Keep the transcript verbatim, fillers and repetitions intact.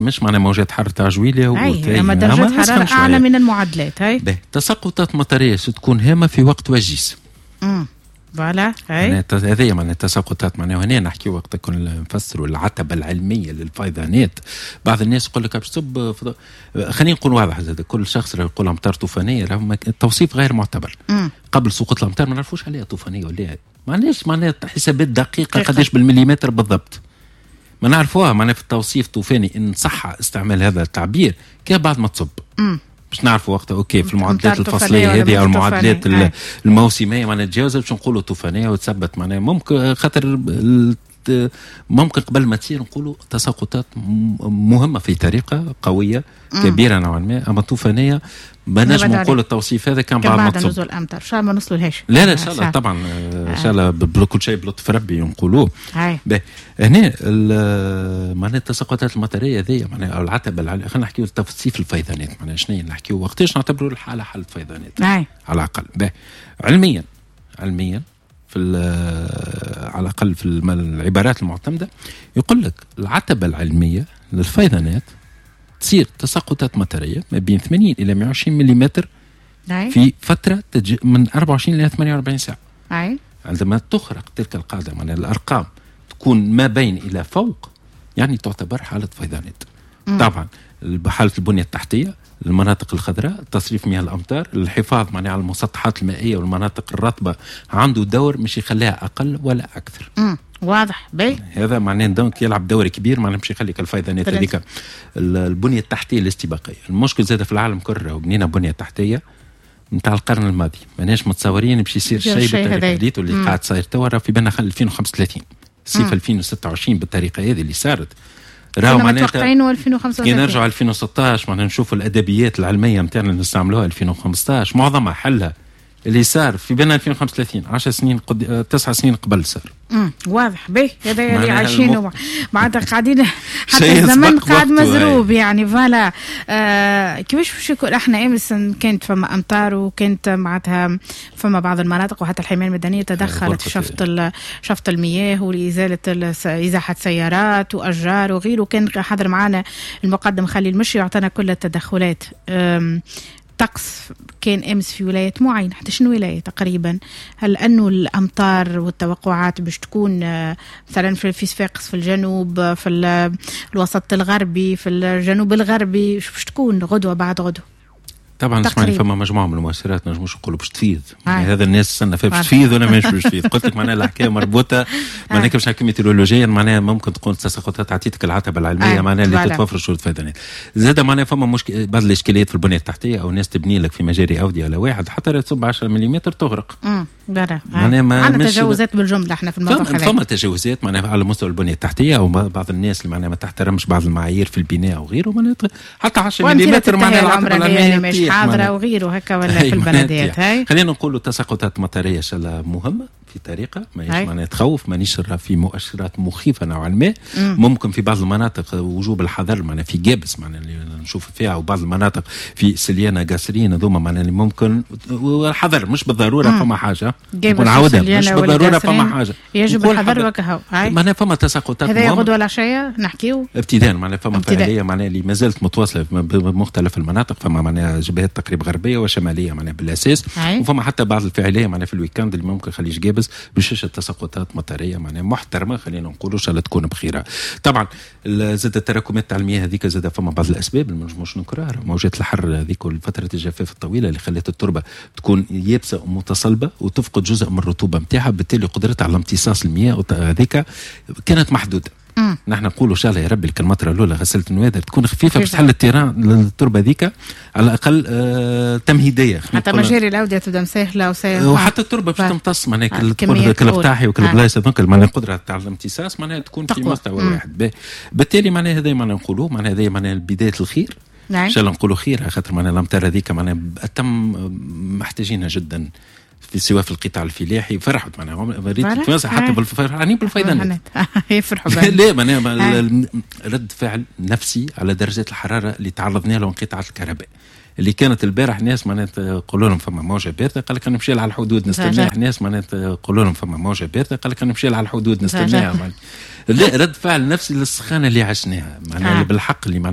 مش معناها موجات حر تاع جويليا وتاي اما درجات حراره اعلى من المعدلات. هاي تساقطات مطريه تكون هامه في وقت وجيز. امم فوالا هاي هذه معناها التساقطات معناها هنا نحكي وقت كنا نفسروا العتبه العلميه للفيضانات. بعض الناس يقول لك باش تصب فض... خلينا نقول واضح زاد كل شخص يقول امطار طوفانيه راهو التوصيف غير معتبر. مم. قبل سقوط الامطار ما نعرفوش عليها طوفانيه ولا معناش معناها حسابات دقيقه قداش بالمليمتر بالضبط ما نعرفوها معناها في التوصيف طوفاني ان صح استعمال هذا التعبير كي بعد ما تصب. مم. باش نعرفوا وقتها اوكي في المعدلات الفصليه هذه او المعدلات الموسميه معناها تجاوزت باش نقولوا طوفانيه وتثبت معناها ممكن خاطر ممكن قبل ما تصير نقولوا تساقطات مهمه في طريقه قويه كبيره نوعا ما اما طوفانيه ما نجم نقول التوصيف هذا كان بعد ما تصب نزول الامطار ان شاء الله ما نوصلوا لهاش. لا لا ان شاء الله طبعا ان شاء الله بكل شيء بلطف ربي نقولوه. هنا معناها التساقطات المطريه هذه معناها العتبه خلينا نحكيو تفصيل الفيضانات معناها شنو نحكيو وقتاش نعتبروا الحاله حاله فيضانات على الاقل. علميا علميا في على الاقل في العبارات المعتمده يقول لك العتبه العلميه للفيضانات تصير تساقطات مطريه ما بين ثمانين الى مئة وعشرين ملم في فتره تج... من أربعة وعشرين الى ثمانية وأربعين ساعه. أي. عندما تخرق تلك القاعده معناها الارقام تكون ما بين الى فوق يعني تعتبر حاله فيضانات. طبعا حاله البنيه التحتيه المناطق الخضراء تصريف مياه الامطار الحفاظ معناها على المسطحات المائيه والمناطق الرطبه عنده دور مش يخليها اقل ولا اكثر. امم واضح بي هذا معناه دونك يلعب دور كبير معناه مش يخليك الفيضانات هذيك. البنيه التحتيه الاستباقيه المشكل زاد في العالم كله وبنينا بنيه تحتيه نتاع القرن الماضي ماناش متصورين باش يصير شيء بالطريقه هذه اللي قاعد صاير توا في بالنا ألفين وخمسة وثلاثين صيف ألفين وستة وعشرين بالطريقه هذه اللي صارت راهو معناتها ألفين وخمسة وثلاثين كي نرجعوا ألفين وستة عشر معناها نشوفوا الادبيات العلميه نتاعنا اللي نستعملوها ألفين وخمسة عشر معظمها حلها اللي صار في بين ألفين وخمسة وثلاثين عشر سنين قد... تسع سنين قبل صار. امم واضح به هذا اللي عايشينه المخ... معناتها قاعدين حتى الزمن قاعد مزروب يعني فوالا. آه كيفاش باش يكون احنا امس كانت فما امطار وكانت معناتها فما بعض المناطق وحتى الحمايه المدنيه تدخلت في شفط ال... شفط المياه ولازاله ازاحه سيارات واشجار وغيره. كان حاضر معنا المقدم خليل المشي وعطانا كل التدخلات. طقس كان امس في ولايات معينه حتى شنو ولايه تقريبا هل انه الامطار والتوقعات باش تكون مثلا في صفاقس في الجنوب في الوسط الغربي في الجنوب الغربي باش تكون غدوه بعد غدوه طبعا اسمعني فما مجموعه من المؤثرات نجموش نقولوا باش تفيض يعني هذا الناس استنى فيها باش تفيض ولا مش باش تفيض قلت لك معناها الحكايه مربوطه معناها كيفاش نحكي ميتيرولوجيا معناها ممكن تكون تساقطات عطيتك العتبه العلميه معناها اللي تتوفر شروط فيضانات زاد معناها فما مشكله بعض الاشكاليات في البنيه التحتيه او الناس تبني لك في مجاري اوديه ولا واحد حتى تصب عشرة ملم تغرق. امم معناها عندنا تجاوزات بالجمله احنا في الموضوع هذا فما تجاوزات معناها على مستوى البنيه التحتيه او بعض الناس اللي معناها ما تحترمش بعض المعايير في البناء او غيره معناها حتى عشرة ملم معناها العتبه العلميه مش حاضره وغيره هكا ولا في البلديات. هاي خلينا نقولوا تساقطات مطريه ان شاء الله مهمه في طريقه ماهيش معناها تخوف مانيش في مؤشرات مخيفه نوعا ما. ممكن في بعض المناطق وجوب الحذر معناها في جابس معناها اللي نشوف فيها وبعض المناطق في سليانه قاسرين هذوما معناها اللي ممكن الحذر مش بالضروره فما حاجه ونعاودها مش بالضروره فما حاجه يجب الحذر وكهو. معناها فما تساقطات هذا غدوه العشيه نحكيو ابتداء معناها فما فعاليه معناها اللي ما زالت متواصله بمختلف المناطق فما معناها جبهات تقريب غربيه وشماليه معناها بالاساس وفما حتى بعض الفعاليه معناها في الويكاند اللي ممكن خليج جابس بشاشه تساقطات مطريه معناها محترمه خلينا نقولوا ان شاء الله تكون بخيره. طبعا زاد التراكمات تاع المياه هذيك زاد فما بعض الاسباب اللي مش نكررها موجات الحر هذيك وفتره الجفاف الطويله اللي خلت التربه تكون يابسه ومتصلبه وتفقد جزء من الرطوبه نتاعها بالتالي قدرتها على امتصاص المياه هذيك كانت محدوده. مم. نحن نقولوا ان شاء الله يا ربي كان المطره الاولى غسلة النوادر تكون خفيفه باش تحل التيران للتربه ذيك على الاقل آه تمهيديه حتى مجاري الاوديه تبدا مسهله وسهله وحتى التربه باش تمتص معناها كالبطاحي وكالبلايص هذوك معناها القدره تاع الامتصاص معناها تكون في مستوى مم. واحد. بالتالي معناها هذا معناها نقولوا معناها هذا معناها بدايه الخير ان شاء الله نقولوا خير خاطر معناها الامطار هذيك معناها اتم محتاجينها جدا في سواء في القطاع الفلاحي فرحت معناها مريت تمسح حتى بالفيضانات بالفيضانات يفرحوا لا معناها رد فعل نفسي على درجه الحراره اللي تعرضنا له انقطاع الكهرباء اللي كانت البارح ناس معناها يقولوا لهم فما موجه بارده قال لك نمشي على الحدود نستناها ناس معناها يقولوا لهم فما موجه بارده قال لك نمشي على الحدود نستناها لا رد فعل نفسي للسخانه اللي عشناها معناها بالحق اللي